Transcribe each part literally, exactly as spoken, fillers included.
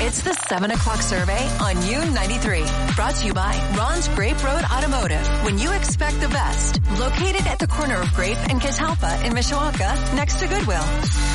It's the seven o'clock survey on U ninety-three. Brought to you by Ron's Grape Road Automotive. When you expect the best. Located at the corner of Grape and Catalpa in Mishawaka, next to Goodwill.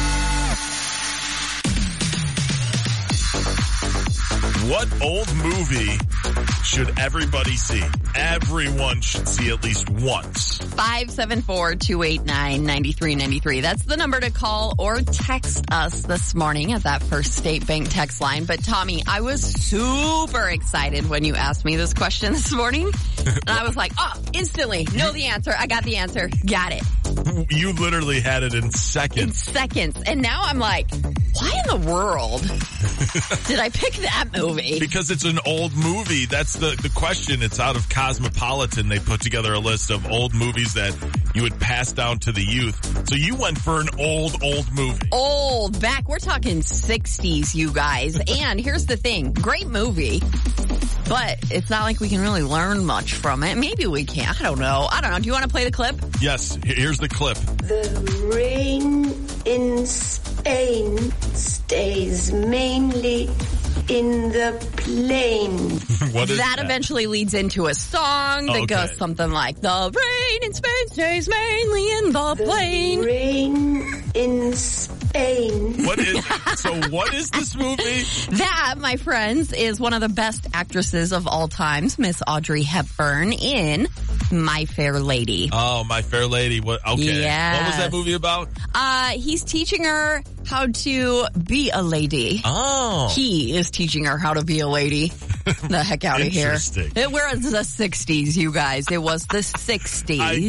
What old movie should everybody see? Everyone should see at least once. five seven four, two eight nine, nine three nine three. That's the number to call or text us this morning at that First State Bank text line. But Tommy, I was super excited when you asked me this question this morning. And I was like, oh, instantly, know the answer. I got the answer. Got it. You literally had it in seconds. In seconds. And now I'm like, why in the world did I pick that movie? Because it's an old movie. That's the, the question. It's out of Cosmopolitan. They put together a list of old movies that you would pass down to the youth. So you went for an old, old movie. Old. Back, we're talking sixties, you guys. And here's the thing. Great movie. But it's not like we can really learn much from it. Maybe we can. I don't know. I don't know. Do you want to play the clip? Yes. Here's the clip. The rain in Spain stays mainly in the plain. What is that, that? Eventually leads into a song that okay. goes something like, the rain in Spain stays mainly in the, the plain. Rain in Spain. What is, so what is this movie? That, my friends, is one of the best actresses of all times, Miss Audrey Hepburn in My Fair Lady. Oh, My Fair Lady. What? Okay. Yes. What was that movie about? Uh, he's teaching her how to be a lady. Oh. He is teaching her how to be a lady. The heck out of here. Interesting. It was the sixties, you guys. It was the sixties. I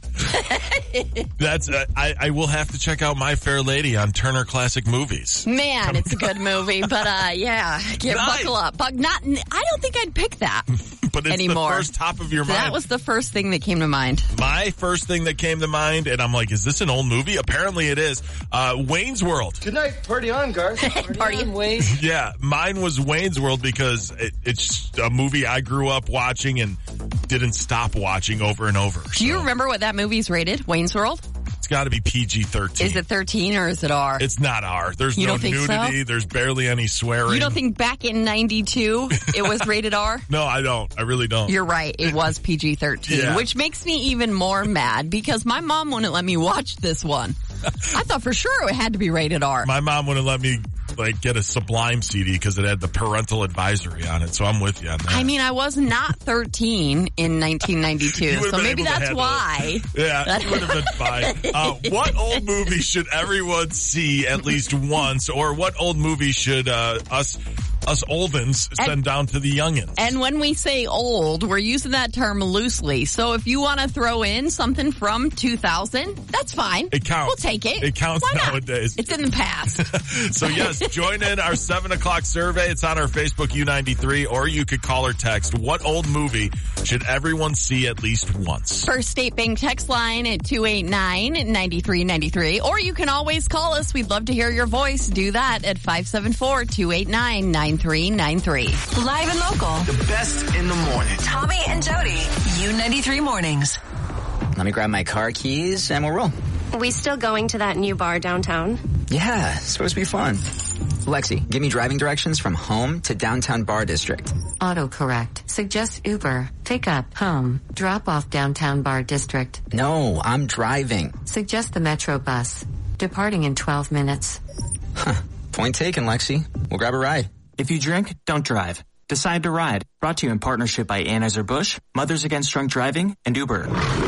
get it. That's, uh, I, I will have to check out My Fair Lady on Turner Classic Movies. Man, it's a good movie, but uh, yeah, get Nice. buckle up. But not, I don't think I'd pick that. But it's anymore. the first top of your mind. That was the first thing that came to mind. My first thing that came to mind, and I'm like, is this an old movie? Apparently it is. Uh, Wayne's World. Good night. Party on, Garth. Party, Party on, Wayne. Yeah, mine was Wayne's World because it, it's a movie I grew up watching and didn't stop watching over and over. Do you remember what that movie's rated, Wayne's World? It's got to be P G thirteen. Is it thirteen or is it R? It's not R. There's You no don't think nudity. so? There's barely any swearing. You don't think back in ninety-two it was rated R? No, I don't. I really don't. You're right. It was P G thirteen, Yeah. which makes me even more mad because my mom wouldn't let me watch this one. I thought for sure it had to be rated R. My mom wouldn't let me like get a Sublime C D because it had the parental advisory on it. So I'm with you on that. I mean, I was not thirteen in nineteen ninety-two, so maybe that's why. It. Yeah, it would have been fine. Uh, what old movie should everyone see at least once, or what old movie should uh, us us oldens send and, down to the youngins? And when we say old, we're using that term loosely. So if you want to throw in something from two thousand, that's fine. It counts. We'll take it. It counts Why not? nowadays. It's in the past. So yes, join in our seven o'clock survey. It's on our Facebook U ninety-three, or you could call or text. What old movie should everyone see at least once? First State Bank text line at two eight nine, nine three nine three. Or you can always call us. We'd love to hear your voice. Do that at five seven four, two eight nine, nine three nine three. Live and local. The best in the morning. Tommy and Jody. U ninety-three mornings. Let me grab my car keys and we'll roll. We still going to that new bar downtown? Yeah, it's supposed to be fun. Lexi, give me driving directions from home to downtown Bar District. Autocorrect. Suggest Uber. Pick up. Home. Drop off downtown Bar District. No, I'm driving. Suggest the Metro bus. Departing in twelve minutes. Huh. Point taken, Lexi. We'll grab a ride. If you drink, don't drive. Decide to ride. Brought to you in partnership by Anheuser-Busch, Mothers Against Drunk Driving, and Uber.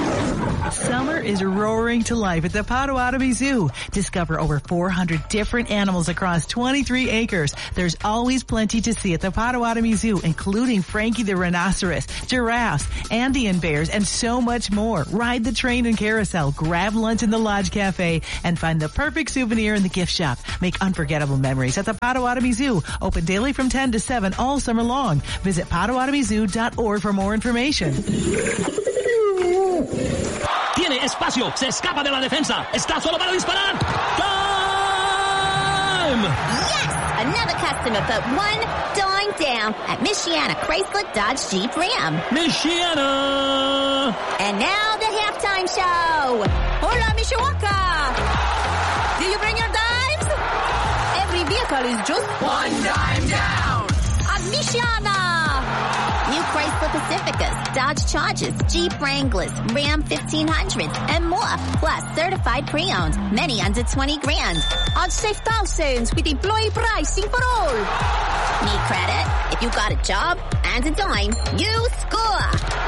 Summer is roaring to life at the Potawatomi Zoo. Discover over four hundred different animals across twenty-three acres. There's always plenty to see at the Potawatomi Zoo, including Frankie the rhinoceros, giraffes, Andean bears, and so much more. Ride the train and carousel, grab lunch in the Lodge Cafe, and find the perfect souvenir in the gift shop. Make unforgettable memories at the Potawatomi Zoo. Open daily from ten to seven all summer long. Visit potawatomi zoo dot org for more information. Tiene espacio, se escapa de la defensa, está solo para disparar. Time! Yes! Another customer put one dime down at Michiana Chrysler Dodge Jeep Ram. Michiana! And now the halftime show. Hola, Mishawaka! Do you bring your dimes? Every vehicle rental is just one dime down at Michiana. New Chrysler Pacificas, Dodge Chargers, Jeep Wranglers, Ram fifteen hundreds, and more. Plus certified pre-owned, many under twenty grand. On safe thousands with employee pricing for all. Need credit? If you got a job and a dime, you score.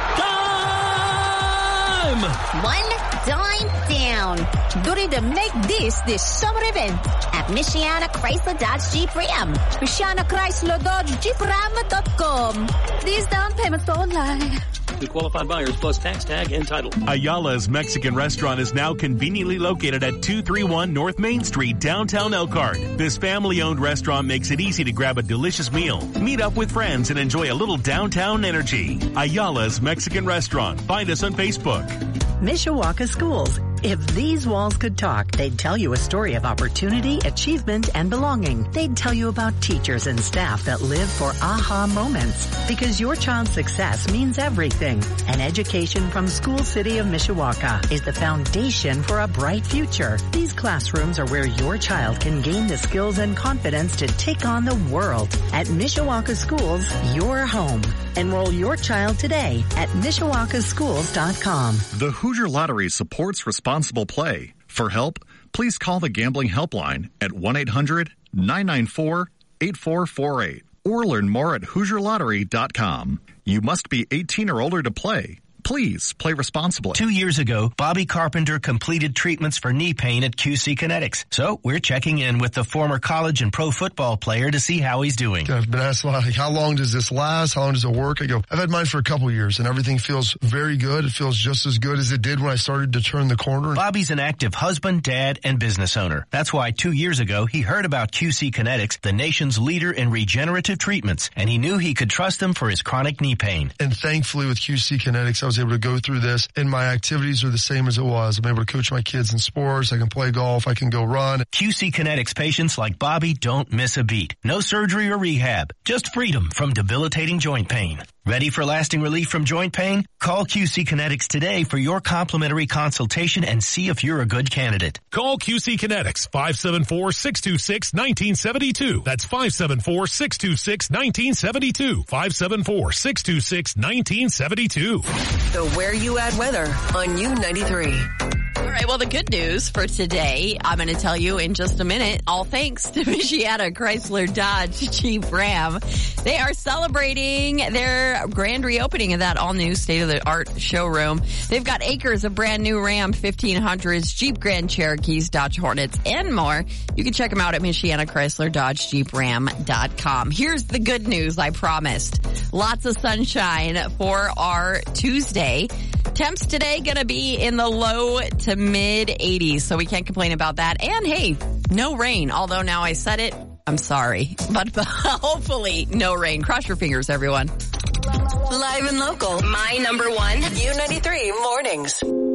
Dime! One dime down. During the Make This this summer event at Michiana Chrysler Dodge Jeep Ram. Michiana Chrysler Dodge Jeep Ram dot com. These down payments online. To qualified buyers plus tax tag and title. Ayala's Mexican Restaurant is now conveniently located at two thirty-one North Main Street, downtown Elkhart. This family-owned restaurant makes it easy to grab a delicious meal, meet up with friends, and enjoy a little downtown energy. Ayala's Mexican Restaurant. Find us on Facebook. Mishawaka Schools. If these walls could talk, they'd tell you a story of opportunity, achievement, and belonging. They'd tell you about teachers and staff that live for aha moments. Because your child's success means everything. An education from School City of Mishawaka is the foundation for a bright future. These classrooms are where your child can gain the skills and confidence to take on the world. At Mishawaka Schools, your home. Enroll your child today at mishawaka schools dot com. The Hoosier Lottery supports responsible play. For help, please call the Gambling Helpline at one eight hundred nine nine four eight four four eight or learn more at hoosier lottery dot com. You must be eighteen or older to play. Please play responsibly. Two years ago, Bobby Carpenter completed treatments for knee pain at Q C Kinetics. So we're checking in with the former college and pro football player to see how he's doing. I've been asked a lot, like, how long does this last? How long does it work? I go, I've had mine for a couple years and everything feels very good. It feels just as good as it did when I started to turn the corner. Bobby's an active husband, dad, and business owner. That's why two years ago, he heard about Q C Kinetics, the nation's leader in regenerative treatments, and he knew he could trust them for his chronic knee pain. And thankfully with Q C Kinetics, I was able to go through this, and my activities are the same as it was. I'm able to coach my kids in sports. I can play golf. I can go run. Q C Kinetics patients like Bobby don't miss a beat. No surgery or rehab. Just freedom from debilitating joint pain. Ready for lasting relief from joint pain? Call Q C Kinetics today for your complimentary consultation and see if you're a good candidate. Call Q C Kinetics, five seven four, six two six, one nine seven two. That's five seven four, six two six, one nine seven two. five seven four, six two six, one nine seven two. The Where You At weather on U ninety-three. All right, well, the good news for today, I'm going to tell you in just a minute, all thanks to Michiana Chrysler Dodge Jeep Ram. They are celebrating their grand reopening of that all-new state-of-the-art showroom. They've got acres of brand-new Ram fifteen hundreds, Jeep Grand Cherokees, Dodge Hornets, and more. You can check them out at Michiana Chrysler Dodge Jeep Ram dot com. Here's the good news, I promised. Lots of sunshine for our Tuesday. Temps today going to be in the low to mid eighties, so we can't complain about that. And hey, no rain. Although now I said it, I'm sorry. But, but hopefully no rain. Cross your fingers, everyone. Live and local. My number one. U ninety-three Mornings.